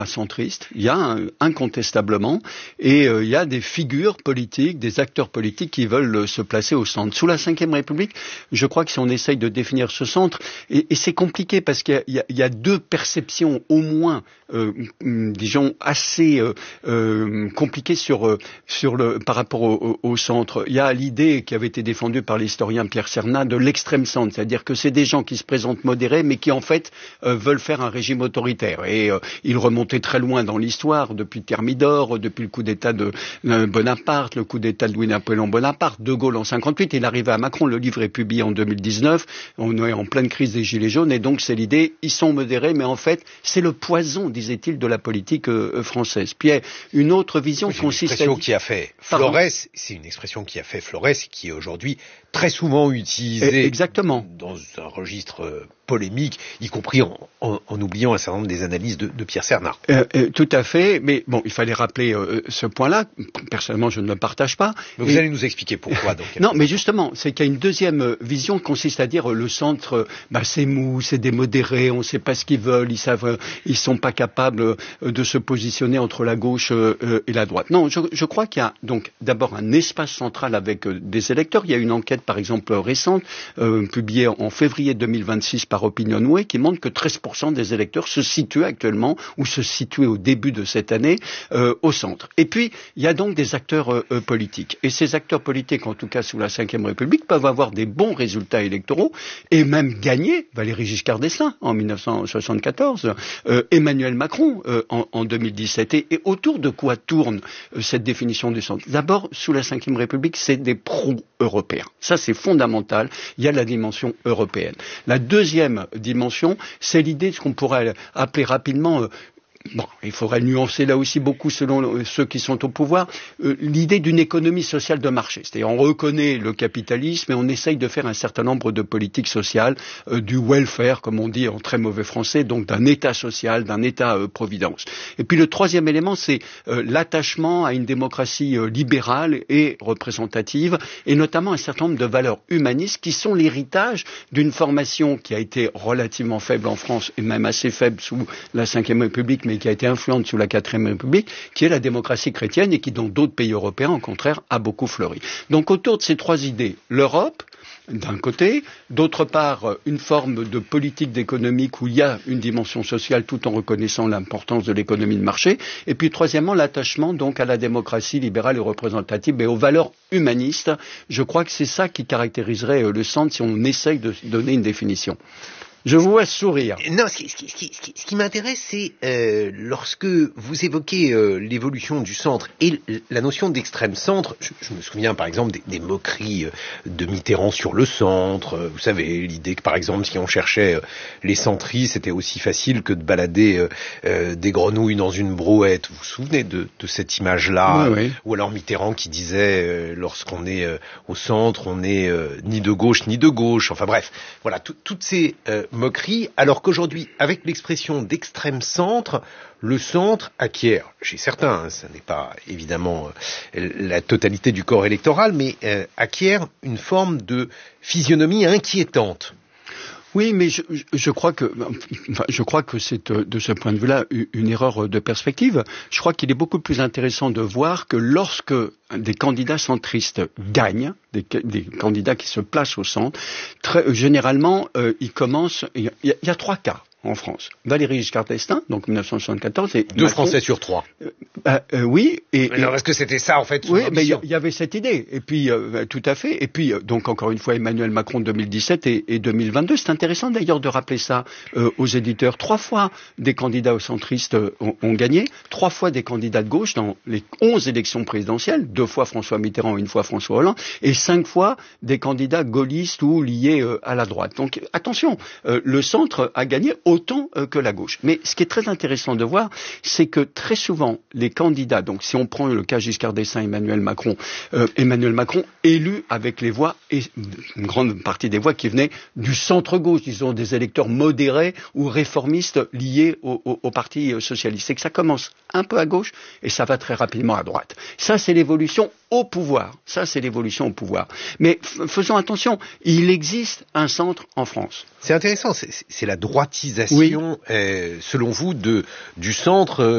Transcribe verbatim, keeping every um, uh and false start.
centriste, il y a un, incontestablement, et euh, il y a des figures politiques, des acteurs politiques qui veulent euh, se placer au centre. Sous la Cinquième République, je crois que si on essaye de définir ce centre, et, et c'est compliqué parce qu'il y a, il y a deux perceptions au moins, euh, disons, assez euh, euh, compliquées sur, euh, sur le, par rapport au, au, au centre. Il y a l'idée qui avait été défendue par l'historien Pierre Cernat de l'extrême centre, c'est-à-dire que c'est des gens qui se présentent modérés, mais qui en fait euh, veulent faire un régime autoritaire. Et euh, ils remontent très loin dans l'histoire, depuis Thermidor, depuis le coup d'État de euh, Bonaparte, le coup d'État de Louis-Napoléon Bonaparte, De Gaulle en cinquante-huit, il arrive à Macron, le livre est publié en deux mille dix-neuf, on est en pleine crise des Gilets jaunes, et donc c'est l'idée, ils sont modérés, mais en fait, c'est le poison, disait-il, de la politique euh, française. Puis il y a une autre vision oui, consiste une expression à... qui a fait Florès, c'est une expression qui a fait Florès, qui est aujourd'hui très souvent utilisée Exactement. dans un registre euh, polémique, y compris en, en, en oubliant un certain nombre des analyses de, de Pierre Cernat. Euh, euh, tout à fait, mais bon, il fallait rappeler euh, ce point-là. Personnellement, je ne le partage pas. Mais vous Et... allez nous expliquer pourquoi. Donc. Non, mais justement, c'est qu'il y a une deuxième vision qui consiste à dire euh, le centre, bah, c'est mou, c'est des modérés, on ne sait pas ce qu'ils veulent, ils savent, euh, ils sont pas capables euh, de se positionner entre la gauche euh, et la droite. Non, je, je crois qu'il y a donc d'abord un espace central avec euh, des électeurs. Il y a une enquête, par exemple, récente, euh, publiée en février deux mille vingt-six par Opinionway, qui montre que treize pour cent des électeurs se situent actuellement ou se situaient au début de cette année euh, au centre. Et puis, il y a donc des acteurs euh, politiques. Et ces acteurs politiques, en tout cas sous la Cinquième République, peuvent avoir des bons résultats électoraux et même gagner. Valéry Giscard d'Estaing en mille neuf cent soixante-quatorze, euh, Emmanuel Macron euh, en, en deux mille dix-sept. Et, et autour de quoi tourne euh, cette définition du centre? D'abord, sous la Cinquième République, c'est des pro-européens. Ça, c'est fondamental. Il y a la dimension européenne. La deuxième dimension, c'est l'idée de ce qu'on pourrait appeler rapidement... Euh, Bon, il faudrait nuancer là aussi beaucoup selon ceux qui sont au pouvoir, euh, l'idée d'une économie sociale de marché. C'est-à-dire on reconnaît le capitalisme et on essaye de faire un certain nombre de politiques sociales, euh, du welfare, comme on dit en très mauvais français, donc d'un État social, d'un État-providence. Euh, et puis le troisième élément, c'est euh, l'attachement à une démocratie euh, libérale et représentative, et notamment un certain nombre de valeurs humanistes qui sont l'héritage d'une formation qui a été relativement faible en France et même assez faible sous la Cinquième République, mais qui a été influente sous la Quatrième République, qui est la démocratie chrétienne et qui, dans d'autres pays européens, au contraire, a beaucoup fleuri. Donc, autour de ces trois idées, l'Europe, d'un côté, d'autre part, une forme de politique d'économique où il y a une dimension sociale tout en reconnaissant l'importance de l'économie de marché, et puis, troisièmement, l'attachement donc à la démocratie libérale et représentative et aux valeurs humanistes. Je crois que c'est ça qui caractériserait le centre si on essaye de donner une définition. Je vous vois sourire. Non, ce qui, ce qui, ce qui, ce qui m'intéresse, c'est euh, lorsque vous évoquez euh, l'évolution du centre et la notion d'extrême centre. Je, je me souviens par exemple des, des moqueries euh, de Mitterrand sur le centre. Euh, vous savez, l'idée que par exemple, si on cherchait euh, les centristes, c'était aussi facile que de balader euh, euh, des grenouilles dans une brouette. Vous vous souvenez de, de cette image-là? Oui, oui. Ou alors Mitterrand qui disait, euh, lorsqu'on est euh, au centre, on n'est euh, ni de gauche ni de gauche. Enfin bref, voilà, tout, toutes ces euh, moquerie, alors qu'aujourd'hui, avec l'expression d'extrême centre, le centre acquiert, chez certains, hein, ça n'est pas évidemment euh, la totalité du corps électoral, mais euh, acquiert une forme de physionomie inquiétante. Oui, mais je, je crois que, enfin, je crois que c'est de ce point de vue-là une erreur de perspective. Je crois qu'il est beaucoup plus intéressant de voir que lorsque des candidats centristes gagnent, des, des candidats qui se placent au centre, très, généralement, euh, ils commencent. Il y, a, il y a trois cas en France. Valéry Giscard d'Estaing, donc mille neuf cent soixante-quatorze, et deux Macron, Français sur trois. Euh, bah, euh, oui. Et, alors, est-ce que c'était ça en fait? Oui, mais il y, y avait cette idée. Et puis, euh, tout à fait. Et puis, euh, donc encore une fois, Emmanuel Macron deux mille dix-sept et, et deux mille vingt-deux. C'est intéressant d'ailleurs de rappeler ça euh, aux éditeurs. Trois fois des candidats aux centristes euh, ont, ont gagné. Trois fois des candidats de gauche dans les onze élections présidentielles. Deux fois François Mitterrand, une fois François Hollande. Et cinq fois des candidats gaullistes ou liés euh, à la droite. Donc attention, euh, le centre a gagné autant euh, que la gauche. Mais ce qui est très intéressant de voir, c'est que très souvent, les candidats, donc si on prend le cas Giscard d'Estaing, Emmanuel Macron, euh, Emmanuel Macron élu avec les voix, et une grande partie des voix qui venaient du centre-gauche, disons des électeurs modérés ou réformistes liés au, au, au Parti socialiste. C'est que ça commence un peu à gauche et ça va très rapidement à droite. Ça, c'est l'évolution au pouvoir. Ça, c'est l'évolution au pouvoir. Mais f- faisons attention, il existe un centre en France. C'est intéressant, c'est, c'est la droitisation, oui. euh, selon vous, de, du centre